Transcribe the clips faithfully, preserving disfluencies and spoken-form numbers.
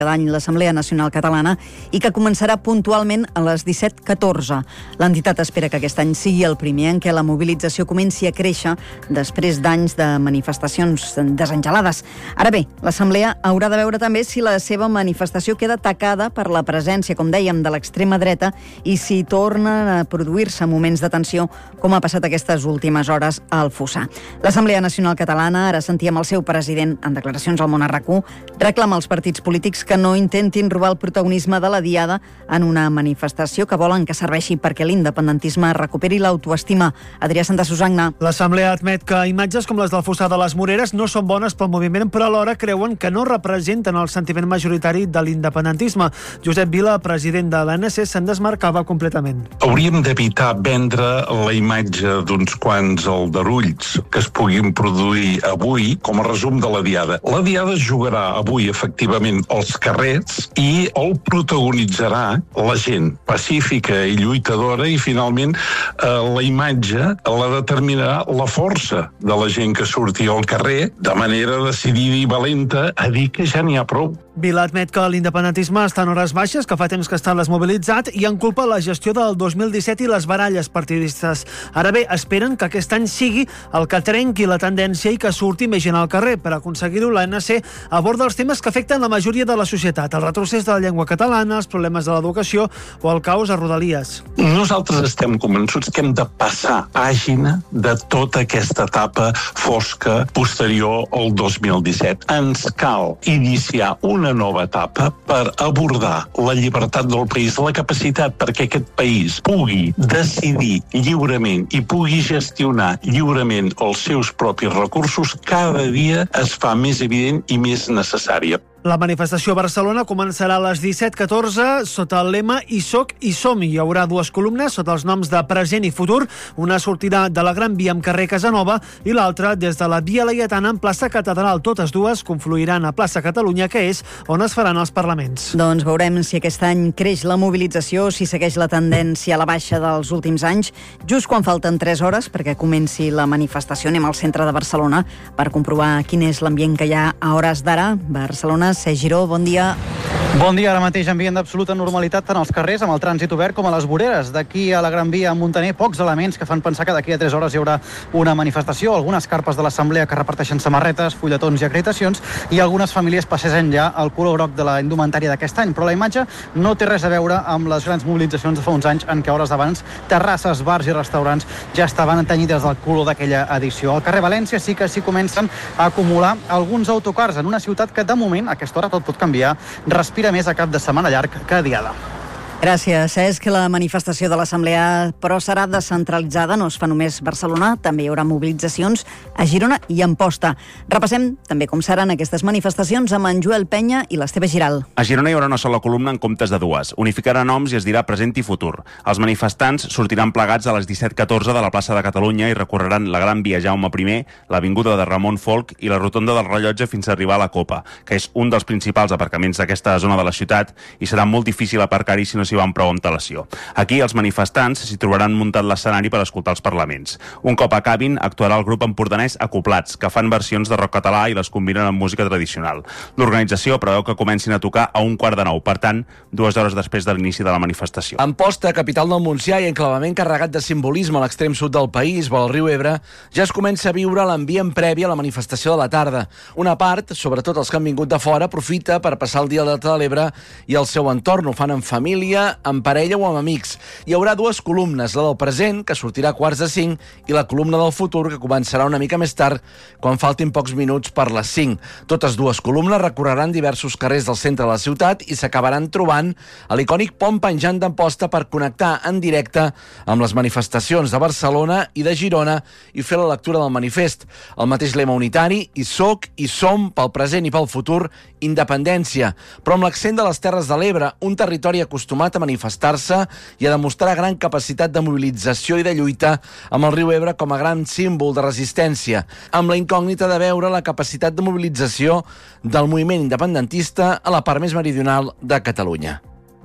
cada any l'Assemblea Nacional Catalana i que començarà puntualment a les disset catorze. L'entitat espera que aquest any sigui el primer en què la mobilització comenci a créixer després d'anys de manifestacions desengelades. Ara bé, l'Assemblea haurà de veure també si la seva manifestació queda tacada per la presència, com dèiem, de l'extrema dreta i si tornen a produir-se moments de tensió, com ha passat aquestes últimes hores al Fossar. L'Assemblea Nacional Catalana, ara sentíem el seu president en declaracions al Món R Q, reclama als partits polítics que no intentin robar el protagonisme de la diada en una manifestació que volen que serveixi perquè l'independentisme recuperi l'autoestima. Adrià Santa Susanna. L'Assemblea admet que imatges com les del Fossar de les Moreres no són bones pel moviment, però alhora creuen que no representen el sentiment majoritari de l'independentisme. Josep Vila, president de l'A N C, se'n desmarcava completament. Hauríem d'evitar vendre la imatge d'uns quants aldarulls que es puguin produir avui com a resum de la diada. La diada es jugarà avui, efectivament, als carrers i el protagonitzarà la gent pacífica i lluitadora i, finalment, eh, la imatge la determinarà la força de la gent que surti al carrer de manera decidida i valenta a dir que ja n'hi ha prou. Vila admet que l'independentisme està en hores baixes, que fa temps que està desmobilitzat i en culpa la gestió del dos mil disset i les baralles partidistes. Ara bé, esperen que aquest any sigui el que trenqui la tendència i que surti més gent al carrer. Per aconseguir-ho, l'A N C aborda els temes que afecten la majoria de la societat, el retrocés de la llengua catalana, els problemes de l'educació o el caos a Rodalies. Nosaltres estem convençuts que hem de passar pàgina de tota aquesta etapa fosca posterior al dos mil disset. Ens cal iniciar una nova etapa per abordar la llibertat del país, la capacitat perquè aquest país pugui decidir lliurement i pugui gestionar lliurement els seus propis recursos, cada dia es fa més evident i més necessària. La manifestació a Barcelona començarà a les disset catorze sota el lema I soc i som. Hi haurà dues columnes sota els noms de present i futur. Una sortirà de la Gran Via amb carrer Casanova i l'altra des de la Via Laietana en plaça Catedral. Totes dues confluiran a plaça Catalunya, que és on es faran els parlaments. Doncs veurem si aquest any creix la mobilització, si segueix la tendència a la baixa dels últims anys. Just quan falten tres hores perquè comenci la manifestació, anem al centre de Barcelona per comprovar quin és l'ambient que hi ha a hores d'ara. Barcelona, Sergi Giró, bon dia. Bon dia, ara mateix ambient d'absoluta normalitat tant als carrers amb el trànsit obert com a les voreres. D'aquí a la Gran Via a Muntaner, pocs elements que fan pensar que d'aquí a tres hores hi haurà una manifestació, algunes carpes de l'Assemblea que reparteixen samarretes, fulletons i acreditacions i algunes famílies passegen ja el color groc de la indumentària d'aquest any, però la imatge no té res a veure amb les grans mobilitzacions de fa uns anys en què hores d'abans terrasses, bars i restaurants ja estaven entenyides del color d'aquella edició. Al carrer València sí que s'hi comencen a acumular alguns autocars en una ciutat que de moment, a aquesta hora tot pot canviar, respira més a cap de setmana llarg que a diada. Gràcies. És que la manifestació de l'Assemblea, però serà descentralitzada, no es fa només Barcelona, també hi haurà mobilitzacions a Girona i Amposta. Repassem també com seran aquestes manifestacions amb en Joel Penya i l'Esteve Giral. A Girona hi haurà una sola columna en comptes de dues. Unificarà noms i es dirà present i futur. Els manifestants sortiran plegats a les disset catorze de la plaça de Catalunya i recorreran la Gran Via Jaume primer, l'avinguda de Ramon Folch i la rotonda del Rellotge fins a arribar a la Copa, que és un dels principals aparcaments d'aquesta zona de la ciutat i serà molt difícil aparcar-hi si no s'hi va amb prou antelació. Aquí els manifestants s'hi trobaran muntat l'escenari per escoltar els parlaments. Un cop acabin, actuarà el grup empordanès Acoplats, que fan versions de rock català i les combinen amb música tradicional. L'organització preveu que comencin a tocar a un quart de nou, per tant, dues hores després de l'inici de la manifestació. Amposta, capital del Montsià i enclavament carregat de simbolisme a l'extrem sud del país, vora el riu Ebre, ja es comença a viure l'ambient previ a la manifestació de la tarda. Una part, sobretot els que han vingut de fora, aprofita per passar el dia al Delta de l'Ebre i el seu entorn. Ho fan en família, en parella o amb amics. Hi haurà dues columnes, la del present, que sortirà a quarts de cinc, i la columna del futur, que començarà una mica més tard, quan faltin pocs minuts per les cinc. Totes dues columnes recorreran diversos carrers del centre de la ciutat i s'acabaran trobant a l'icònic pont penjant d'Amposta per connectar en directe amb les manifestacions de Barcelona i de Girona i fer la lectura del manifest. El mateix lema unitari, i soc, i som, pel present i pel futur, independència, però amb l'accent de les Terres de l'Ebre, un territori acostumat a manifestar-se i a demostrar gran capacitat de mobilització i de lluita amb el riu Ebre com a gran símbol de resistència, amb la incògnita de veure la capacitat de mobilització del moviment independentista a la part més meridional de Catalunya.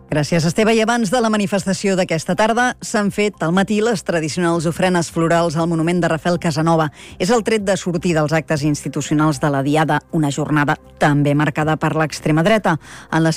Gràcies, Esteve. I abans de la manifestació d'aquesta tarda s'han fet al matí les tradicionals ofrenes florals al monument de Rafael Casanova. És el tret de sortir dels actes institucionals de la Diada, una jornada també marcada per l'extrema dreta. En la